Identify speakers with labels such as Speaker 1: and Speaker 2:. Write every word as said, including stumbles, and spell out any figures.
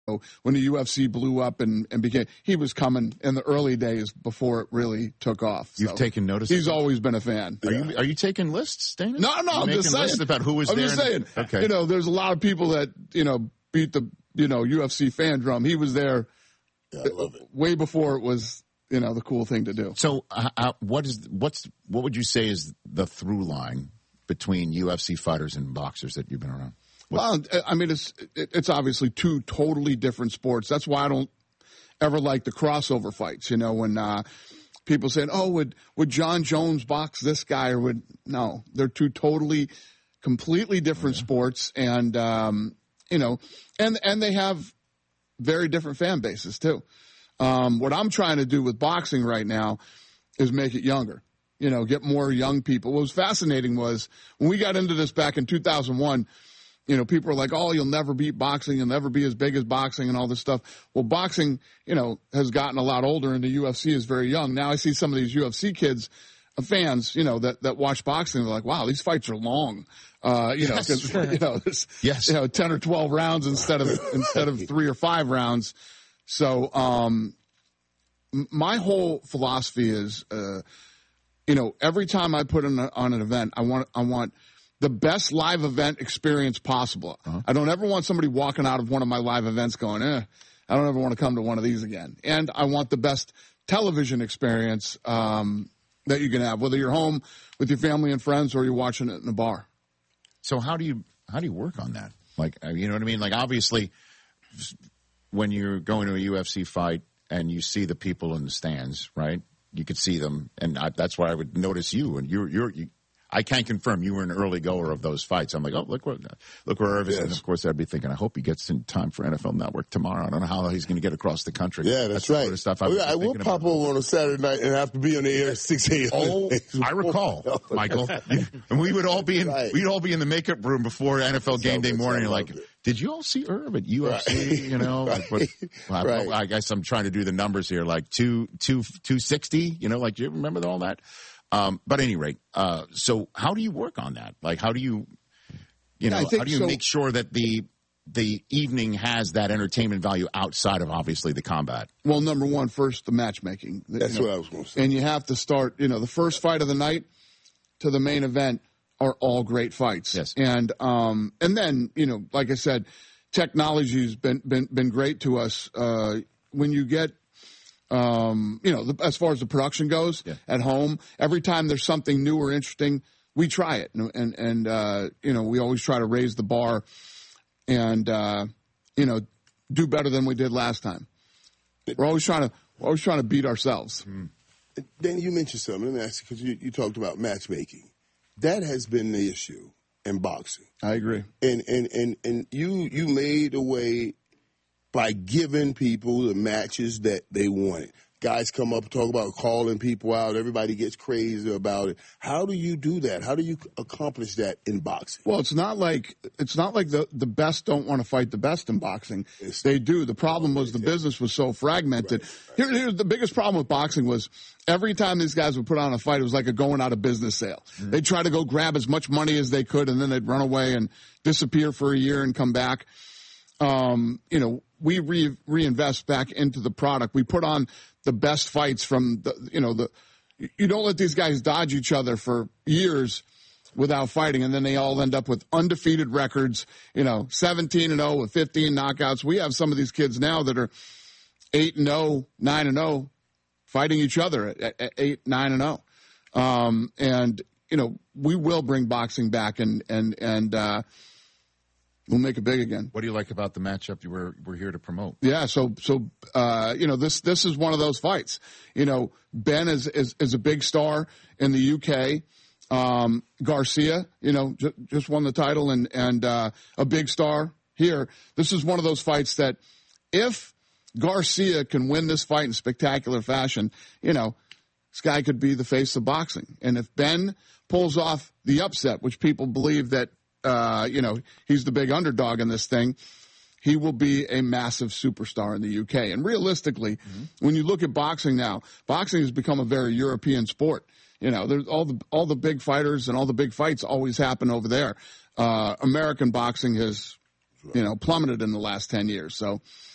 Speaker 1: when the U F C blew up and, and became, he was coming in the early days before it really took off.
Speaker 2: You've
Speaker 1: so
Speaker 2: taken notice.
Speaker 1: He's
Speaker 2: of
Speaker 1: always been a fan.
Speaker 2: Are you are you taking lists, Dana?
Speaker 1: No, no,
Speaker 2: You're
Speaker 1: I'm
Speaker 2: making
Speaker 1: just saying.
Speaker 2: lists about who was
Speaker 1: I'm
Speaker 2: there.
Speaker 1: just saying.
Speaker 2: Okay.
Speaker 1: You know, there's a lot of people that you know beat the you know U F C fan drum. He was there
Speaker 3: Yeah, I love it.
Speaker 1: way before it was you know the cool thing to do.
Speaker 2: So, uh, uh, what is what's what would you say is the through line between U F C fighters and boxers that you've been around? What?
Speaker 1: Well, I mean, it's it's obviously two totally different sports. That's why I don't ever like the crossover fights. You know, when uh, people say, "Oh, would would John Jones box this guy?" Or would no? They're two totally, completely different
Speaker 2: Oh, yeah.
Speaker 1: sports, and um, you know, and and they have very different fan bases too. Um, what I'm trying to do with boxing right now is make it younger. You know, get more young people. What was fascinating was when we got into this back in two thousand one. You know, people are like, oh, you'll never beat boxing. You'll never be as big as boxing and all this stuff. Well, boxing, you know, has gotten a lot older and the U F C is very young. Now I see some of these U F C kids, uh, fans, you know, that, that watch boxing. They're like, wow, these fights are long. Uh, you know,
Speaker 2: Yes.
Speaker 1: 'cause, you know, it's,
Speaker 2: Yes.
Speaker 1: you know, ten or twelve rounds instead of, instead of three or five rounds. So, um, m- my whole philosophy is, uh, you know, every time I put on, a, on an event, I want, I want, the best live event experience possible.
Speaker 2: Uh-huh.
Speaker 1: I don't ever want somebody walking out of one of my live events going, eh, I don't ever want to come to one of these again. And I want the best television experience um, that you can have, whether you're home with your family and friends or you're watching it in a bar.
Speaker 2: So how do you how do you work on that? Like, uh, you know what I mean? Like, obviously, when you're going to a U F C fight and you see the people in the stands, right? You could see them, and I, that's why I would notice you. And you're you're. You, I can't confirm you were an early goer of those fights. I'm like, oh, look where, look where Irvis is. And of course, I'd be thinking, I hope he gets in time for N F L Network tomorrow. I don't know how he's going to get across the country.
Speaker 3: Yeah, that's,
Speaker 2: the
Speaker 3: right.
Speaker 2: Sort of stuff I,
Speaker 3: Well, I will
Speaker 2: thinking
Speaker 3: pop
Speaker 2: about.
Speaker 3: over on a Saturday night and have to be on the air at six a.m.
Speaker 2: Oh, I recall, Michael. And we would all be in,
Speaker 3: Right.
Speaker 2: we'd all be in the makeup room before N F L game day
Speaker 3: Sounds-
Speaker 2: morning. You're
Speaker 3: sounds
Speaker 2: like,
Speaker 3: good.
Speaker 2: did you all see Irv at U F C?
Speaker 3: Right.
Speaker 2: You know, like, what, well, I,
Speaker 3: Right.
Speaker 2: I guess I'm trying to do the numbers here, like two, two, two sixty. You know, like, do you remember all that? Um, but at any rate, uh, so how do you work on that? Like, how do you, you know,
Speaker 1: Yeah, I think
Speaker 2: how do you
Speaker 1: so.
Speaker 2: make sure that the the evening has that entertainment value outside of obviously the combat?
Speaker 1: Well, number one, first, the matchmaking.
Speaker 3: That's
Speaker 1: You know,
Speaker 3: what I was going to say.
Speaker 1: And you have to start, you know, the first fight of the night to the main event are all great fights.
Speaker 2: Yes.
Speaker 1: And, um, and then, you know, like I said, technology's been, been, been great to us. Uh, when you get, um, you know, the, as far as the production goes
Speaker 2: Yeah.
Speaker 1: at home, every time there's something new or interesting, we try it. And, and, and uh, you know, we always try to raise the bar and, uh, you know, do better than we did last time. We're always trying to, we're always trying to beat ourselves.
Speaker 3: Danny, you mentioned something. Let me ask you, because you, you talked about matchmaking. That has been the issue in boxing.
Speaker 1: I agree.
Speaker 3: And and, and, and you you made a way by giving people the matches that they wanted. Guys come up and talk about calling people out. Everybody gets crazy about it. How do you do that? How do you accomplish that in boxing?
Speaker 1: Well, it's not like it's not like the, the best don't want to fight the best in boxing.
Speaker 3: It's-
Speaker 1: They do. The problem was the business was so fragmented. Here, here's the biggest problem with boxing was every time these guys would put on a fight, it was like a going out of business sale.
Speaker 3: Mm-hmm.
Speaker 1: They'd try to go grab as much money as they could, and then they'd run away and disappear for a year and come back. Um, you know, we re- reinvest back into the product. We put on the best fights from the, you know, the, you don't let these guys dodge each other for years without fighting, and then they all end up with undefeated records, you know, seventeen and oh with fifteen knockouts. We have some of these kids now that are eight and oh, nine and oh, fighting each other at, at eight, nine and oh. Um, and, you know, we will bring boxing back and, and, and, uh, we'll make it big again.
Speaker 2: What do you like about the matchup you were we're here to promote?
Speaker 1: Yeah, so so uh, you know this this is one of those fights. You know, Ben is is, is a big star in the U K. Um, Garcia, you know, j- just won the title and and uh, a big star here. This is one of those fights that if Garcia can win this fight in spectacular fashion, you know, this guy could be the face of boxing. And if Ben pulls off the upset, which people believe that. Uh, you know, he's the big underdog in this thing. He will be a massive superstar in the U K. And realistically, mm-hmm. when you look at boxing now, boxing has become a very European sport. You know, there's all the all the big fighters and all the big fights always happen over there. Uh, American boxing has, you know, plummeted in the last ten years. So